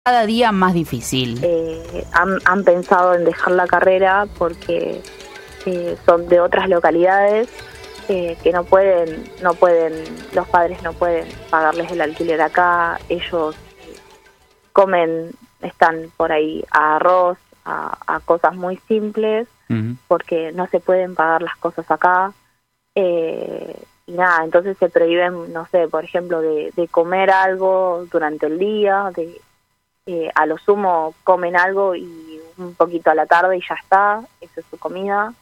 cada día más difícil. Han pensado en dejar la carrera porque son de otras localidades que no pueden, los padres no pueden pagarles el alquiler acá. Ellos están por ahí a arroz, a cosas muy simples, porque no se pueden pagar las cosas acá. Y nada, entonces se prohíben, no sé, por ejemplo, de comer algo durante el día, a lo sumo comen algo y un poquito a la tarde y ya está, esa es su comida.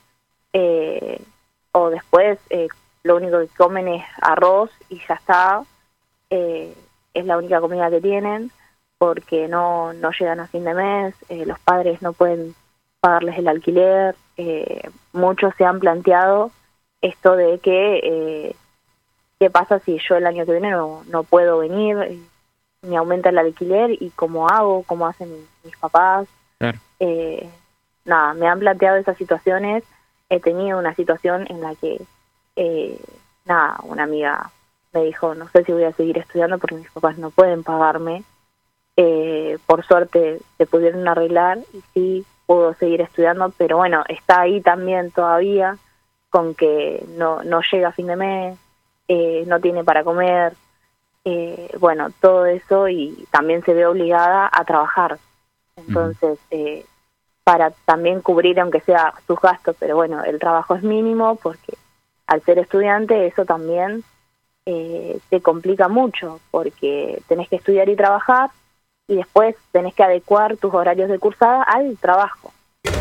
O después lo único que comen es arroz y ya está, es la única comida que tienen, porque no llegan a fin de mes, los padres no pueden pagarles el alquiler. Muchos se han planteado esto de que qué pasa si yo el año que viene no puedo venir, me aumenta el alquiler y cómo hago, cómo hacen mis papás. Claro. Nada, me han planteado esas situaciones. He tenido una situación en la que una amiga me dijo, no sé si voy a seguir estudiando porque mis papás no pueden pagarme. Por suerte se pudieron arreglar y sí puedo seguir estudiando, pero bueno, está ahí también todavía con que no llega a fin de mes, no tiene para comer, bueno, todo eso, y también se ve obligada a trabajar. Entonces, para también cubrir, aunque sea sus gastos, pero bueno, el trabajo es mínimo porque al ser estudiante eso también te complica mucho, porque tenés que estudiar y trabajar y después tenés que adecuar tus horarios de cursada al trabajo.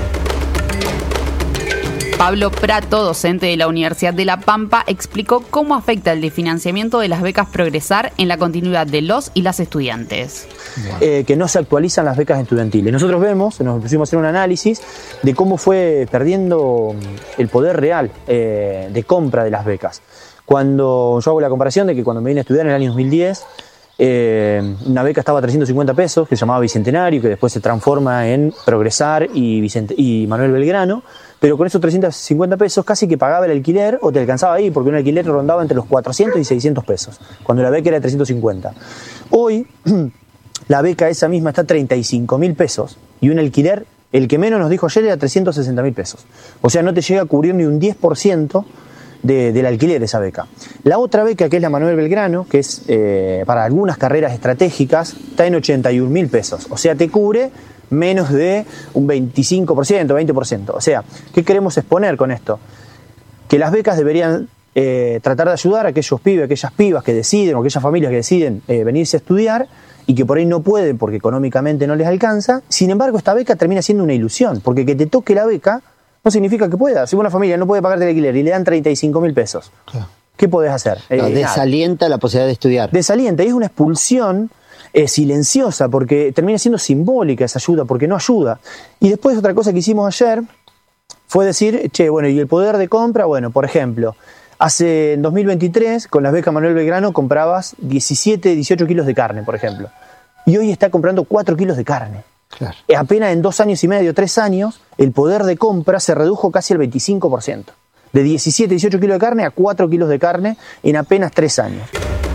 Pablo Prato, docente de la Universidad de La Pampa, explicó cómo afecta el desfinanciamiento de las becas Progresar en la continuidad de los y las estudiantes. Que no se actualizan las becas estudiantiles. Nosotros nos pusimos a hacer un análisis de cómo fue perdiendo el poder real de compra de las becas. Cuando yo hago la comparación de que cuando me vine a estudiar en el año 2010, una beca estaba a 350 pesos, que se llamaba Bicentenario, que después se transforma en Progresar y Manuel Belgrano, pero con esos 350 pesos casi que pagaba el alquiler o te alcanzaba ahí, porque un alquiler rondaba entre los 400 y 600 pesos, cuando la beca era de 350. Hoy, la beca esa misma está a 35.000 pesos y un alquiler, el que menos nos dijo ayer, era 360.000 pesos. O sea, no te llega a cubrir ni un 10% del alquiler de esa beca. La otra beca, que es la Manuel Belgrano, que es para algunas carreras estratégicas, está en 81.000 pesos. O sea, te cubre menos de un 25%, 20%. O sea, ¿qué queremos exponer con esto? Que las becas deberían tratar de ayudar a aquellos pibes, aquellas pibas que deciden, o aquellas familias que deciden venirse a estudiar y que por ahí no pueden porque económicamente no les alcanza. Sin embargo, esta beca termina siendo una ilusión, porque que te toque la beca no significa que puedas. Si una familia no puede pagarte el alquiler y le dan 35.000 pesos, claro, ¿qué podés hacer? Desalienta la posibilidad de estudiar. Desalienta, y es una expulsión silenciosa, porque termina siendo simbólica esa ayuda, porque no ayuda. Y después otra cosa que hicimos ayer fue decir, y el poder de compra, bueno, por ejemplo, en 2023, con las becas Manuel Belgrano, comprabas 17, 18 kilos de carne, por ejemplo. Y hoy está comprando 4 kilos de carne. Claro. Apenas en 2 años y medio, 3 años, el poder de compra se redujo casi al 25%. De 17, 18 kilos de carne a 4 kilos de carne en apenas 3 años.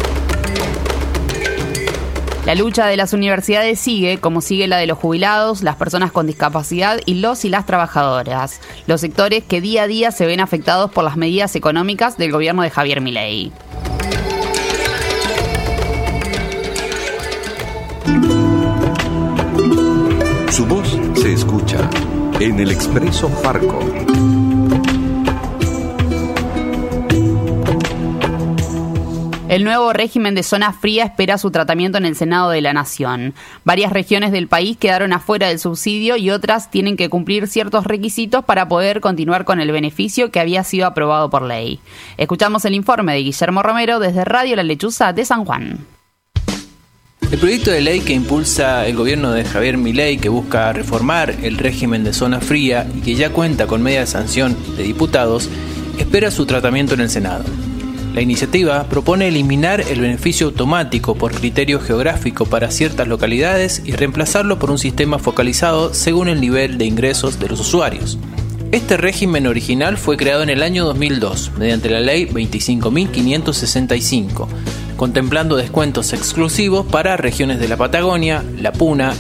La lucha de las universidades sigue, como sigue la de los jubilados, las personas con discapacidad y los y las trabajadoras, los sectores que día a día se ven afectados por las medidas económicas del gobierno de Javier Milei. Su voz se escucha en el Expreso Farco. El nuevo régimen de zona fría espera su tratamiento en el Senado de la Nación. Varias regiones del país quedaron afuera del subsidio y otras tienen que cumplir ciertos requisitos para poder continuar con el beneficio que había sido aprobado por ley. Escuchamos el informe de Guillermo Romero desde Radio La Lechuza de San Juan. El proyecto de ley que impulsa el gobierno de Javier Milei, que busca reformar el régimen de zona fría y que ya cuenta con media sanción de diputados, espera su tratamiento en el Senado. La iniciativa propone eliminar el beneficio automático por criterio geográfico para ciertas localidades y reemplazarlo por un sistema focalizado según el nivel de ingresos de los usuarios. Este régimen original fue creado en el año 2002 mediante la ley 25.565, contemplando descuentos exclusivos para regiones de la Patagonia, la Puna,